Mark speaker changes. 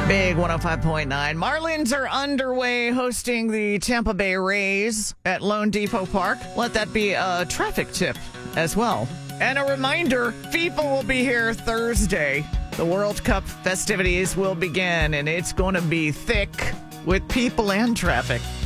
Speaker 1: Big 105.9. Marlins are underway hosting the Tampa Bay Rays at Lone Depot Park. Let that be a traffic tip as well. And a reminder, FIFA will be here Thursday. The World Cup festivities will begin, and it's going to be thick with people and traffic.